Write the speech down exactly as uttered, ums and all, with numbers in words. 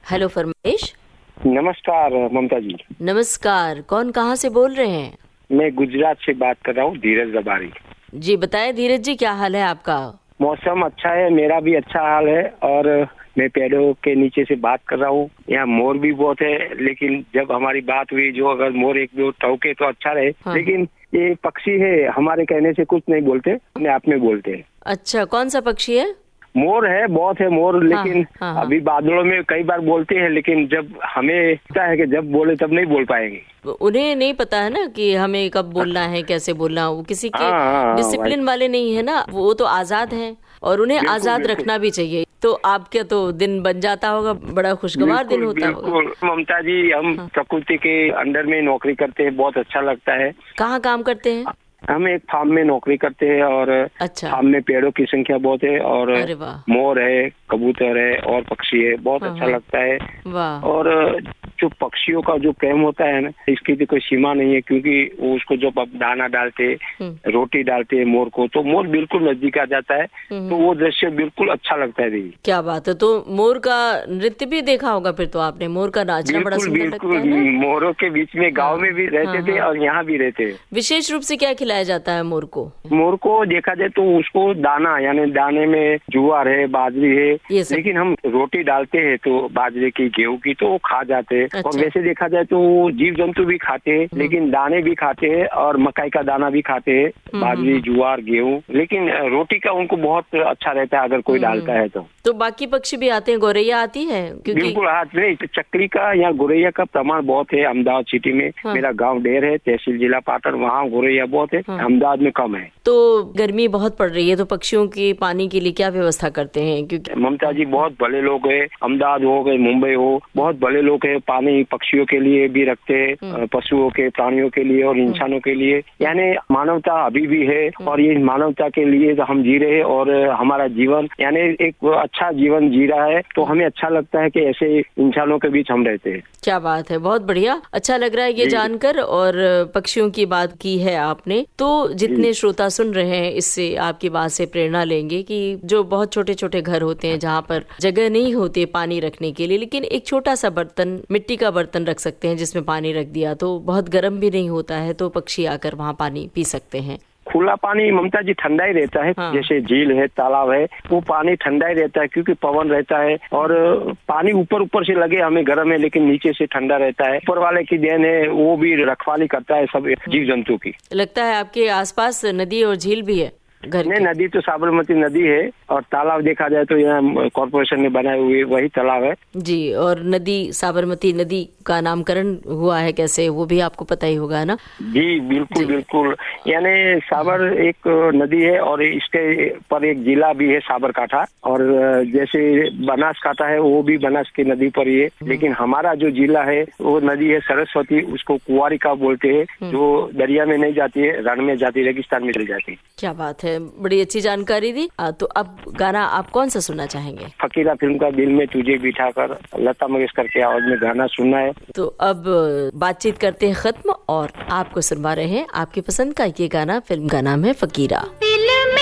Hello फरमाइश। नमस्कार ममता जी। नमस्कार, कौन कहाँ से बोल रहे हैं? मैं गुजरात से बात कर रहा हूँ, धीरज दबारी। जी बताएं धीरज जी, क्या हाल है आपका? मौसम अच्छा है, मेरा भी अच्छा हाल है और मैं पेड़ों के नीचे से बात कर रहा हूँ। यहाँ मोर भी बहुत है, लेकिन जब हमारी बात हुई जो अगर मोर एक दो टौके तो अच्छा रहे। हाँ। लेकिन ये पक्षी है, हमारे कहने से कुछ नहीं बोलते, अपने आप में बोलते हैं। अच्छा, कौन सा पक्षी है? मोर है, बहुत है मोर, लेकिन हाँ, हाँ, अभी बादलों में कई बार बोलते हैं, लेकिन जब हमें पता है कि जब बोले तब नहीं बोल पाएंगे। उन्हें नहीं पता है ना कि हमें कब बोलना है, कैसे बोलना। वो किसी के डिसिप्लिन वाले नहीं है ना, वो तो आजाद हैं और उन्हें आजाद रखना भी चाहिए। तो आपका तो दिन बन जाता होगा, बड़ा खुशगवार दिन होता होगा। ममता जी, हम हाँ। प्रकृति के अंडर में नौकरी करते हैं, बहुत अच्छा लगता है। कहाँ काम करते हैं? हम एक फार्म में नौकरी करते हैं और अच्छा। फार्म में पेड़ों की संख्या बहुत है और मोर है, कबूतर है और पक्षी है, बहुत हाँ, अच्छा हाँ। लगता है। वाह। और जो पक्षियों का जो प्रेम होता है ना, इसकी भी कोई सीमा नहीं है, क्योंकि वो उसको जब आप दाना डालते, रोटी डालते हैं मोर को, तो मोर बिल्कुल नजदीक आ जाता है। तो वो दृश्य बिल्कुल अच्छा लगता है। दीदी क्या बात है। तो मोर का नृत्य भी देखा होगा फिर तो आपने? मोर का नाचना बड़ा सुंदर लगता है ना? मोरों के बीच में गाँव में भी रहते थे और यहाँ भी रहते। विशेष रूप से क्या खिलाया जाता है मोर को? मोर को देखा जाए तो उसको दाना, यानी दाने में जुआर है, बाजरी है, लेकिन हम रोटी डालते हैं तो बाजरे की, गेहूं की, तो वो खा जाते हैं। अच्छा। और वैसे देखा जाए तो जीव जंतु भी खाते हैं, लेकिन दाने भी खाते हैं और मकई का दाना भी खाते हैं, बाजरी, जुआर, गेहूं, लेकिन रोटी का उनको बहुत अच्छा रहता है अगर कोई डालता है तो। तो बाकी पक्षी भी आते हैं? गौरैया आती है? क्योंकि बिल्कुल हाथ नहीं, चक्री का या गौरैया का प्रमाण बहुत है अहमदाबाद सिटी में। हाँ। मेरा गांव ढेर है, तहसील जिला पाटन, वहाँ गौरैया बहुत है। हाँ। अहमदाबाद में कम है। तो गर्मी बहुत पड़ रही है, तो पक्षियों की पानी के लिए क्या व्यवस्था करते हैं? क्योंकि ममता जी, बहुत भले लोग है, अहमदाबाद हो गए, मुंबई हो, बहुत भले लोग है, पानी पक्षियों के लिए भी रखते हैं, पशुओं के, प्राणियों के लिए और इंसानों के लिए। यानी मानवता अभी भी है और ये मानवता के लिए तो हम जी रहे हैं और हमारा जीवन यानी एक अच्छा जीवन जी रहा है। तो हमें अच्छा लगता है कि ऐसे इंसानों के बीच हम रहते हैं। क्या बात है, बहुत बढ़िया, अच्छा लग रहा है ये जानकर। और पक्षियों की बात की है आपने, तो जितने श्रोता सुन रहे हैं इससे आपकी बात से प्रेरणा लेंगे कि जो बहुत छोटे छोटे घर होते हैं जहाँ पर जगह नहीं होती पानी रखने के लिए, लेकिन एक छोटा सा बर्तन, मिट्टी का बर्तन रख सकते हैं जिसमें पानी रख दिया तो बहुत गर्म भी नहीं होता है, तो पक्षी आकर वहाँ पानी पी सकते हैं। खुला पानी ममता जी ठंडा ही रहता है। हाँ। जैसे झील है, तालाब है, वो पानी ठंडा ही रहता है क्योंकि पवन रहता है और पानी ऊपर ऊपर से लगे हमें गर्म है, लेकिन नीचे से ठंडा रहता है। ऊपर वाले की देन है, वो भी रखवाली करता है सब जीव जंतु की। लगता है आपके आसपास नदी और झील भी है? घर नहीं, नदी तो साबरमती नदी है और तालाब देखा जाए तो यहाँ कॉर्पोरेशन ने बनाए हुए वही तालाब है जी। और नदी, साबरमती नदी का नामकरण हुआ है कैसे, वो भी आपको पता ही होगा ना? जी बिल्कुल जी। बिल्कुल, यानी साबर एक नदी है और इसके पर एक जिला भी है साबरकाठा, और जैसे बनासकाठा है वो भी बनास की नदी पर ही है, लेकिन हमारा जो जिला है वो नदी है सरस्वती, उसको कुंवारिका बोलते हैं, जो दरिया में नहीं जाती है, रण में जाती, रेगिस्तान में चली जाती है। क्या बात है, बड़ी अच्छी जानकारी दी। आ, तो अब गाना आप कौन सा सुनना चाहेंगे? फकीरा फिल्म का दिल में तुझे बिठाकर, लता मंगेशकर के आवाज में गाना सुनना है। तो अब बातचीत करते हैं खत्म और आपको सुनवा रहे हैं आपकी पसंद का ये गाना। फिल्म का नाम है फकीरा।